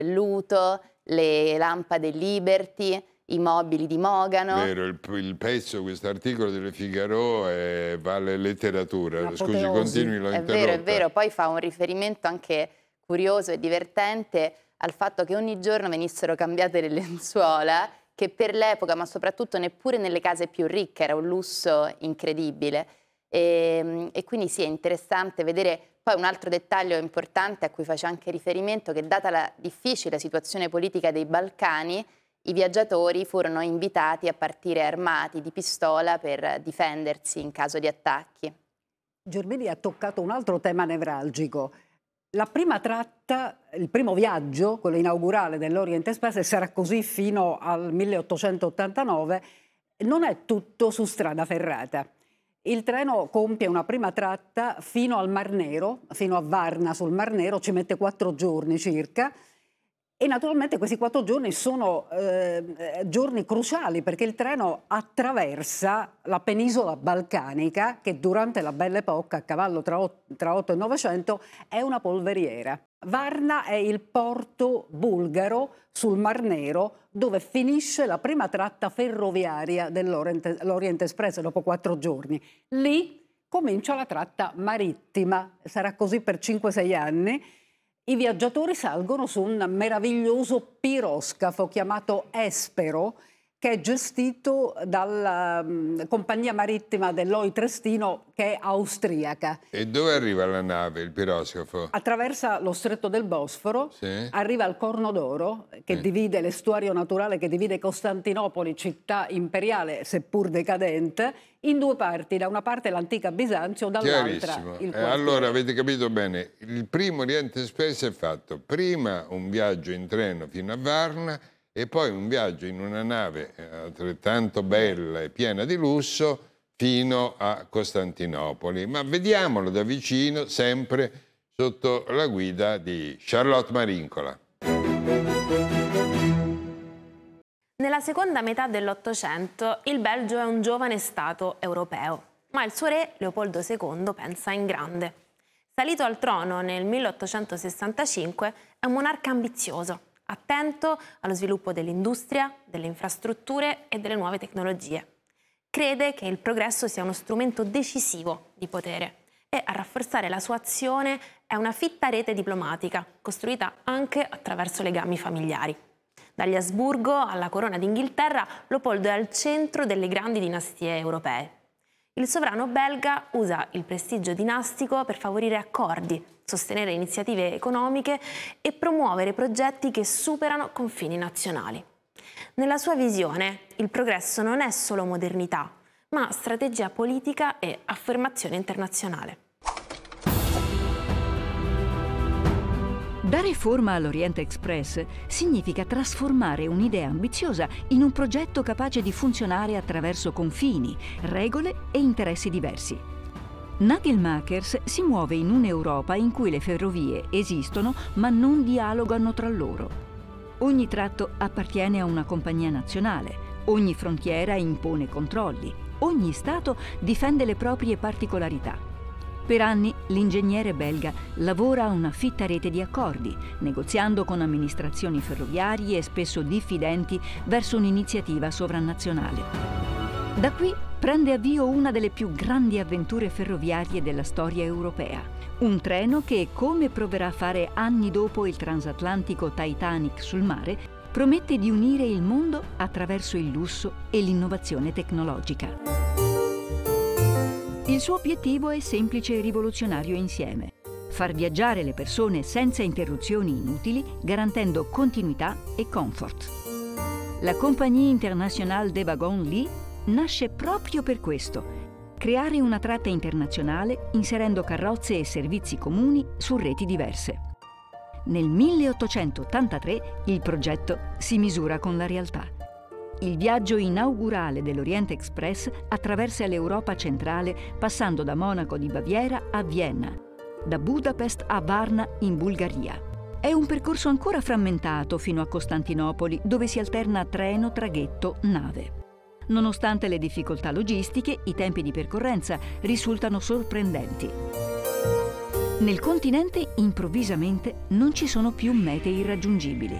velluto, le lampade Liberty, i mobili di Mogano. Vero, il pezzo, questo articolo delle Figaro vale letteratura. L'apoteosi. Scusi, continui, l'ho interrotta. È vero, poi fa un riferimento anche curioso e divertente al fatto che ogni giorno venissero cambiate le lenzuola, che per l'epoca, ma soprattutto neppure nelle case più ricche, era un lusso incredibile. E quindi sì, è interessante vedere poi un altro dettaglio importante a cui faccio anche riferimento, che data la difficile situazione politica dei Balcani, i viaggiatori furono invitati a partire armati di pistola per difendersi in caso di attacchi. Gelmini ha toccato un altro tema nevralgico. La prima tratta, il primo viaggio, quello inaugurale dell'Orient Express, e sarà così fino al 1889, non è tutto su strada ferrata. Il treno compie una prima tratta fino al Mar Nero, fino a Varna sul Mar Nero, ci mette 4 giorni circa. E naturalmente questi 4 giorni sono giorni cruciali, perché il treno attraversa la penisola balcanica, che durante la Belle Époque, a cavallo tra 8 e 900, è una polveriera. Varna è il porto bulgaro sul Mar Nero, dove finisce la prima tratta ferroviaria dell'Orient Express dopo 4 giorni. Lì comincia la tratta marittima, sarà così per 5-6 anni. I viaggiatori salgono su un meraviglioso piroscafo chiamato Espero, che è gestito dalla compagnia marittima dell'Oi Trestino, che è austriaca. E dove arriva la nave, il piroscafo? Attraversa lo stretto del Bosforo, sì, arriva al Corno d'Oro, che divide l'estuario naturale, che divide Costantinopoli, città imperiale seppur decadente, in 2 parti, da una parte l'antica Bisanzio, dall'altra il quartiere. Allora avete capito bene, il primo Orient Express è fatto prima un viaggio in treno fino a Varna e poi un viaggio in una nave altrettanto bella e piena di lusso fino a Costantinopoli. Ma vediamolo da vicino, sempre sotto la guida di Charlotte Marincola. Nella seconda metà dell'Ottocento il Belgio è un giovane stato europeo, ma il suo re Leopoldo II pensa in grande. Salito al trono nel 1865 è un monarca ambizioso, attento allo sviluppo dell'industria, delle infrastrutture e delle nuove tecnologie. Crede che il progresso sia uno strumento decisivo di potere e a rafforzare la sua azione è una fitta rete diplomatica, costruita anche attraverso legami familiari. Dagli Asburgo alla Corona d'Inghilterra, Leopoldo è al centro delle grandi dinastie europee. Il sovrano belga usa il prestigio dinastico per favorire accordi, sostenere iniziative economiche e promuovere progetti che superano confini nazionali. Nella sua visione, il progresso non è solo modernità, ma strategia politica e affermazione internazionale. Dare forma all'Orient Express significa trasformare un'idea ambiziosa in un progetto capace di funzionare attraverso confini, regole e interessi diversi. Nagelmakers si muove in un'Europa in cui le ferrovie esistono ma non dialogano tra loro. Ogni tratto appartiene a una compagnia nazionale, ogni frontiera impone controlli, ogni Stato difende le proprie particolarità. Per anni l'ingegnere belga lavora a una fitta rete di accordi, negoziando con amministrazioni ferroviarie e spesso diffidenti verso un'iniziativa sovranazionale. Da qui prende avvio una delle più grandi avventure ferroviarie della storia europea. Un treno che, come proverà a fare anni dopo il transatlantico Titanic sul mare, promette di unire il mondo attraverso il lusso e l'innovazione tecnologica. Il suo obiettivo è semplice e rivoluzionario insieme: far viaggiare le persone senza interruzioni inutili, garantendo continuità e comfort. La Compagnie Internationale des Wagons Lits nasce proprio per questo: creare una tratta internazionale inserendo carrozze e servizi comuni su reti diverse. Nel 1883 il progetto si misura con la realtà. Il viaggio inaugurale dell'Orient Express attraversa l'Europa centrale passando da Monaco di Baviera a Vienna, da Budapest a Varna in Bulgaria. È un percorso ancora frammentato fino a Costantinopoli, dove si alterna treno, traghetto, nave. Nonostante le difficoltà logistiche, i tempi di percorrenza risultano sorprendenti. Nel continente, improvvisamente, non ci sono più mete irraggiungibili.